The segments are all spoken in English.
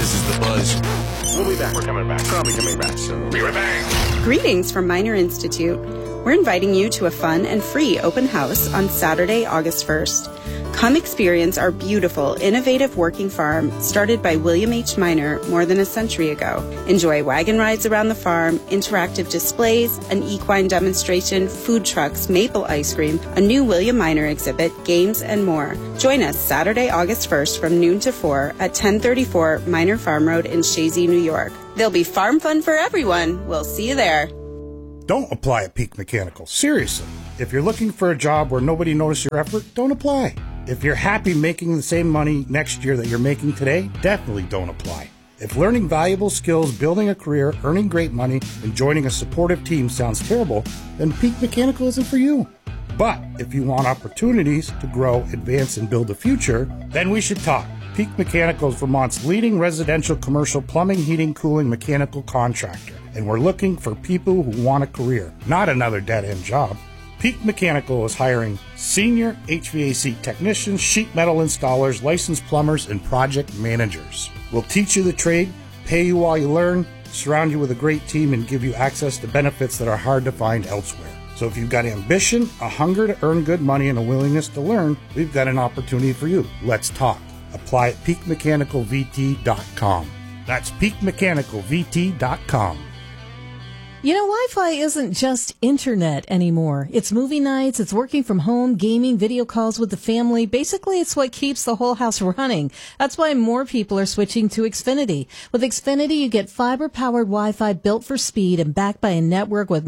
This is The Buzz. We'll be back. We're coming back. Probably coming back soon. Be right back. Greetings from Minor Institute. We're inviting you to a fun and free open house on Saturday, August 1st. Come experience our beautiful, innovative working farm started by William H. Minor more than a century ago. Enjoy wagon rides around the farm, interactive displays, an equine demonstration, food trucks, maple ice cream, a new William Minor exhibit, games, and more. Join us Saturday, August 1st from noon to 4 at 1034 Minor Farm Road in Chazy, New York. There'll be farm fun for everyone. We'll see you there. Don't apply at Peak Mechanical. Seriously. If you're looking for a job where nobody noticed your effort, don't apply. If you're happy making the same money next year that you're making today, definitely don't apply. If learning valuable skills, building a career, earning great money, and joining a supportive team sounds terrible, then Peak Mechanical isn't for you. But if you want opportunities to grow, advance, and build a future, then we should talk. Peak Mechanical is Vermont's leading residential commercial plumbing, heating, cooling, mechanical contractor. And we're looking for people who want a career, not another dead-end job. Peak Mechanical is hiring senior HVAC technicians, sheet metal installers, licensed plumbers, and project managers. We'll teach you the trade, pay you while you learn, surround you with a great team, and give you access to benefits that are hard to find elsewhere. So if you've got ambition, a hunger to earn good money, and a willingness to learn, we've got an opportunity for you. Let's talk. Apply at peakmechanicalvt.com. That's peakmechanicalvt.com. You know, Wi-Fi isn't just internet anymore. It's movie nights, it's working from home, gaming, video calls with the family. Basically, it's what keeps the whole house running. That's why more people are switching to Xfinity. With Xfinity, you get fiber-powered Wi-Fi built for speed and backed by a network with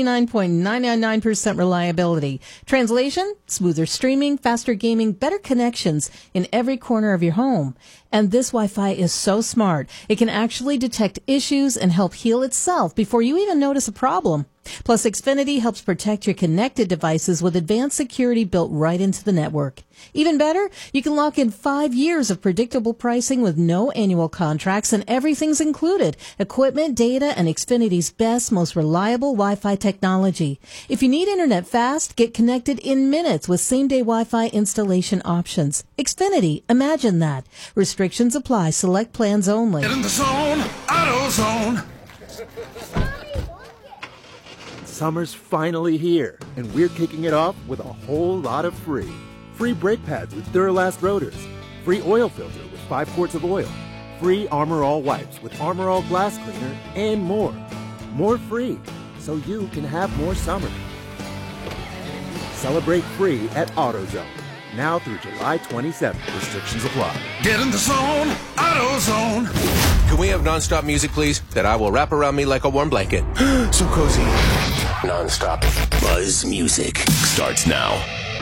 99.999% reliability. Translation? Smoother streaming, faster gaming, better connections in every corner of your home. And this Wi-Fi is so smart. It can actually detect issues and help heal itself before you even notice a problem. Plus, Xfinity helps protect your connected devices with advanced security built right into the network. Even better, you can lock in 5 years of predictable pricing with no annual contracts, and everything's included: equipment, data, and Xfinity's best, most reliable Wi-Fi technology. If you need internet fast, get connected in minutes with same-day Wi-Fi installation options. Xfinity, imagine that. Restrictions apply. Select plans only. Get in the zone, AutoZone. Summer's finally here, and we're kicking it off with a whole lot of free. Free brake pads with Duralast rotors. Free oil filter with 5 quarts of oil. Free Armor All wipes with Armor All glass cleaner, and more. More free, so you can have more summer. Celebrate free at AutoZone. Now through July 27th. Restrictions apply. Get in the zone, AutoZone. Can we have nonstop music, please? That I will wrap around me like a warm blanket. So cozy. Nonstop Buzz music starts now.